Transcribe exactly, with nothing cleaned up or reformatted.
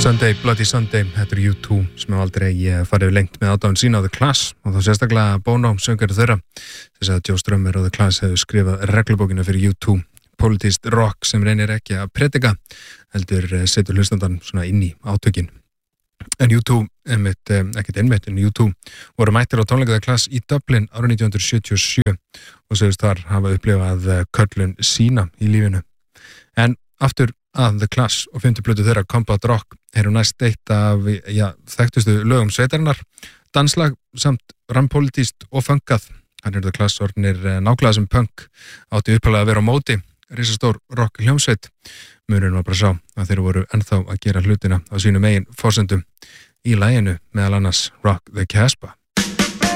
Sunday, Bloody Sunday, þetta er U two sem hefur aldrei farið lengt með aðdáðun sína á The Clash og þá sérstaklega Bono, söngari þeirra þess að Joe Strummer og The Clash hefur skrifað reglubókina fyrir U two, politískt rock sem reynir ekki að predika heldur setur hlustandan svona inn í átökin. En U two, einmitt, ekkert einmitt, en U two voru mættir á tónleika The Clash í Dublin árið nítján hundruð sjötíu og sjö og segist þar hafa upplifað köllun sína í lífinu. En aftur að The Clash og fimmtu plötu þeirra Combat Rock eru næst eitt af ja, þekktustu lögum sveitarinnar, danslag samt rampolítískt og funkað. Hann er The Clash orðnir nákvæmlega sem punk, átti upphaflega að vera á móti, risastór rock hljómsveit. Munurinn var bara sá að þeir voru ennþá að gera hlutina á sínum eigin forsendum í laginu meðal annars Rock the Casbah.